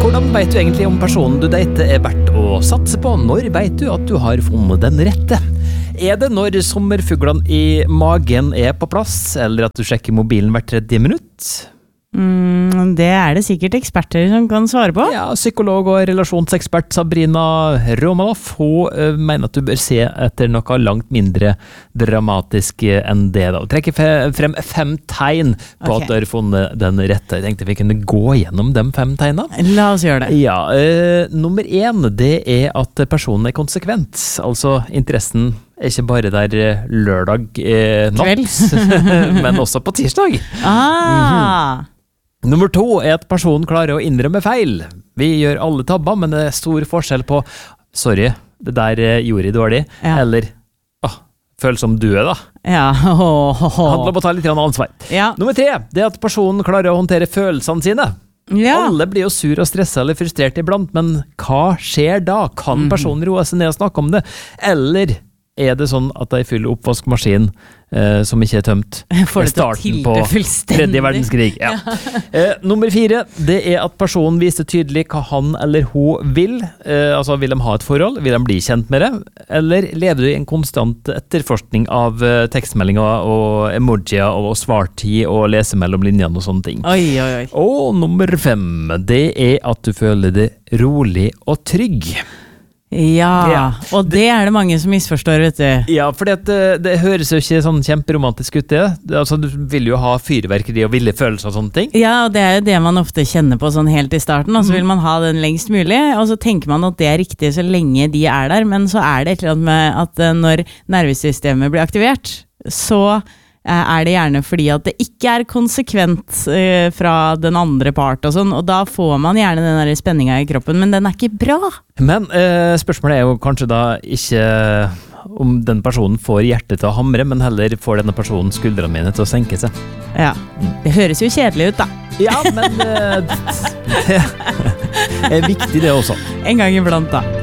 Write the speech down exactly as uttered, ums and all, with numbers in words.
Hvordan vet du egentlig om personen du dater er verdt å satse på? Når vet du at du har funnet den rette? Er det når sommerfuglene i magen er på plass, eller at du sjekker mobilen hvert tredje minutt? Mm, det er det sikkert eksperter som kan svare på. Ja, psykolog og relasjonsekspert Sabrina Romanoff, hun uh, mener at du bør se etter noe langt mindre dramatisk enn det. Da. Trekker frem fem tegn på Ok. at du har funnet den rette. Jeg tenkte vi kunne gå gjennom de fem tegnene. La oss gjøre det. Ja, uh, nummer én, det er at personen er konsekvent. Altså, interessen er ikke bare der eh, lørdag eh, natt, men også på tirsdag. Ah, Nummer to er at personen klarer å innrømme feil. Vi gjør alle tabber, men det er stor forskjell på sorry, det der eh, gjorde jeg dårlig, Ja. eller åh, føles som du er da. ja. Ho, ho, ho. Handler om å ta litt grann ansvar. Ja. Nummer tre, det er at personen klarer å håndtere følelsene sine. Ja. Alle blir jo sur og stresset eller frustrert iblant, men hva skjer da? Kan personen roe seg ned og snakke om det? Eller er det sånn at de fyller oppvaskmaskin eh, som ikke er tømt? Får det til å Starten tilde på fullstendig. tredje verdenskrig. Ja. eh, nummer fire, det er at personen viser tydelig hva han eller hun vil. Eh, altså, vil de ha et forhold? Vil de bli kjent med det? Eller lever du i en konstant etterforskning av eh, tekstmeldinger og emojier og svartid og lese mellom linjene og sånne ting? Oi, oi, oi. Og nummer fem, det er at du føler deg rolig og trygg. Ja, Ja. og det er det mange som misforstår, vet du. Ja, for det, det høres jo ikke sånn kjemperomantisk ut det. Det- Altså, du vil jo ha fyrverkeri og ville følelser og sånne ting. Ja, og det er jo det man ofte kjenner på sånn helt i starten, og så vil man ha den lengst mulig, og så tenker man at det er riktig så lenge de er der, men så er det et eller annet med at eh, når nervesystemet blir aktivert, så eh, er det gjerne fordi at det ikke er konsekvent eh, fra den andre part og sånn, og da får man gjerne den der spenninga i kroppen, men den er ikke bra. Men eh, spørsmålet er jo kanskje da ikke om den personen får hjertet til å hamre, men heller får denne personen skuldrene mine til å senke seg. Ja, det høres jo kjedelig ut da. Ja, men eh, det er viktig det også. En gang iblant da.